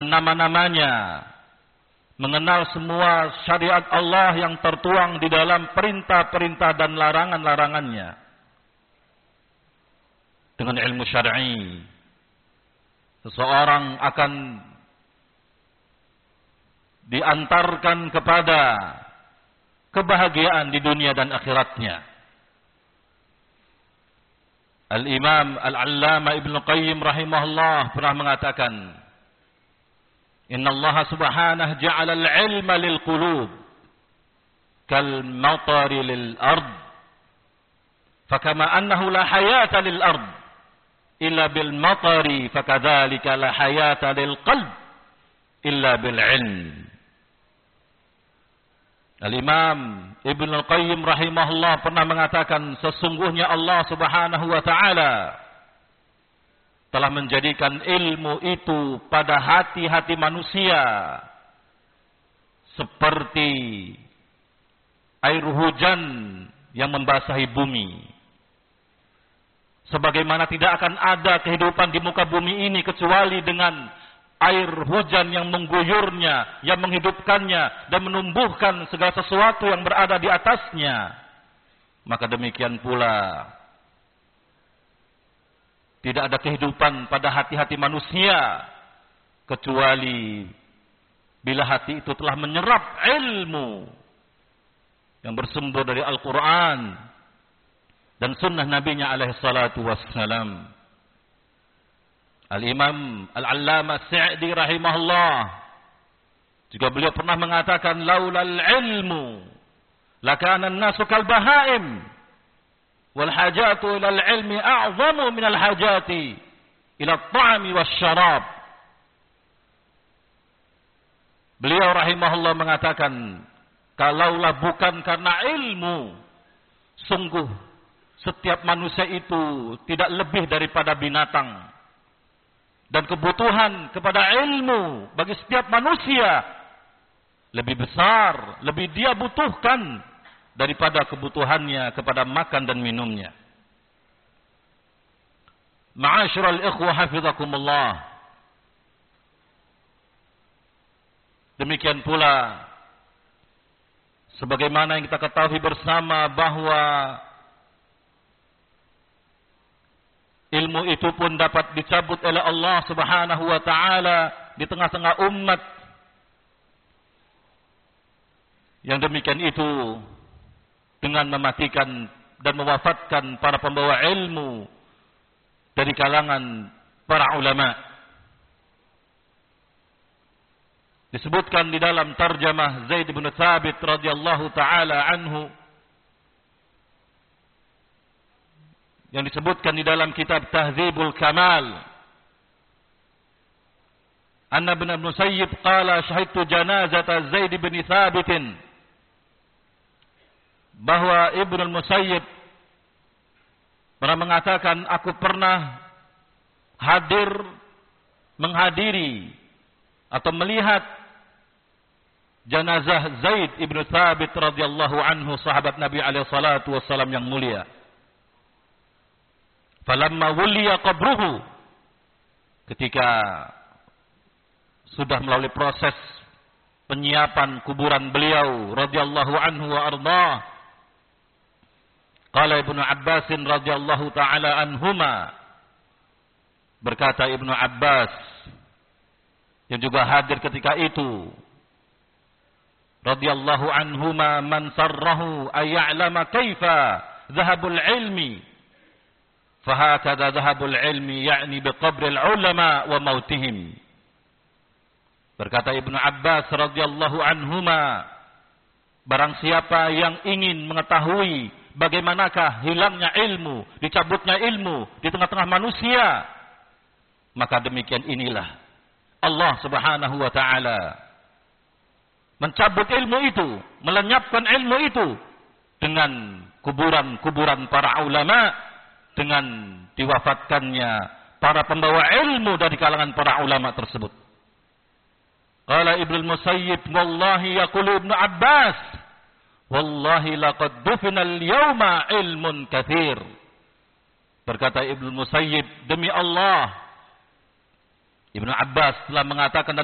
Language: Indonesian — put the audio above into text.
nama-namanya, mengenal semua syariat Allah yang tertuang di dalam perintah-perintah dan larangan-larangannya. Dengan ilmu syar'i, seseorang akan diantarkan kepada kebahagiaan di dunia dan akhiratnya. Al-Imam Al-Allama Ibnu Qayyim rahimahullah pernah mengatakan, Inna Allah subhanahu ja'ala al-ilma lil qulub kal matari lil ard, fakama annahu la hayata lil ard illa bil matari, fakadzalika la hayata lil qalb illa bil ilm. Al-Imam Ibnu Qayyim rahimahullah pernah mengatakan, sesungguhnya Allah subhanahu wa ta'ala telah menjadikan ilmu itu pada hati-hati manusia seperti air hujan yang membasahi bumi. Sebagaimana tidak akan ada kehidupan di muka bumi ini kecuali dengan air hujan yang mengguyurnya, yang menghidupkannya dan menumbuhkan segala sesuatu yang berada di atasnya. Maka demikian pula tidak ada kehidupan pada hati-hati manusia kecuali bila hati itu telah menyerap ilmu yang bersumber dari Al-Quran dan sunnah Nabi-Nya alaihi salatu wassalam. Al-Imam Al-Allama As-Sa'di rahimahullah juga beliau pernah mengatakan, laulal ilmu lakana an-nasu kal bahaim wal hajatu ila al-ilmi a'zamu min al-hajati ila at-ta'ami wasyarab. Beliau rahimahullah mengatakan, kalaulah bukan karena ilmu, sungguh setiap manusia itu tidak lebih daripada binatang. Dan kebutuhan kepada ilmu bagi setiap manusia lebih besar, lebih dia butuhkan daripada kebutuhannya kepada makan dan minumnya. Ma'asyiral ikhwah hafizakumullah. Demikian pula sebagaimana yang kita ketahui bersama bahwa ilmu itu pun dapat dicabut oleh Allah subhanahu wa ta'ala di tengah-tengah umat. Yang demikian itu dengan mematikan dan mewafatkan para pembawa ilmu dari kalangan para ulama. Disebutkan di dalam tarjamah Zaid bin Thabit radhiyallahu ta'ala anhu, yang disebutkan di dalam kitab Tahdzibul Kamal, anna ibn Musayyib qala syahidtu janazata Zaid bin Thabit, bahwa Ibnu Musayyib pernah mengatakan, aku pernah menghadiri atau melihat jenazah Zaid ibn Thabit radhiyallahu anhu, sahabat Nabi alaihi salatu wassalam yang mulia. Falamma wuliya qabruhu, ketika sudah melalui proses penyiapan kuburan beliau radhiyallahu anhu wa ardhah, qala Ibnu Abbas radhiyallahu taala anhuma, berkata Ibnu Abbas yang juga hadir ketika itu radhiyallahu anhuma, man sarrahu ay ya'lama kaifa dhahabul ilmi fahakadha dhahabul ilmi ya'ni biqabril ulama wa mautihim. Berkata Ibnu Abbas radhiyallahu anhuma, barang siapa yang ingin mengetahui bagaimanakah hilangnya ilmu, dicabutnya ilmu di tengah-tengah manusia, maka demikian inilah Allah subhanahu wa ta'ala mencabut ilmu itu, melenyapkan ilmu itu dengan kuburan-kuburan para ulama, dengan diwafatkannya para pembawa ilmu dari kalangan para ulama tersebut. Qala Ibnu Musayyib, wallahi yaqulu Ibnu Abbas, wallahi laqad dufina al-yawma ilmun katsir. Berkata Ibnu Musayyib, demi Allah, Ibnu Abbas telah mengatakan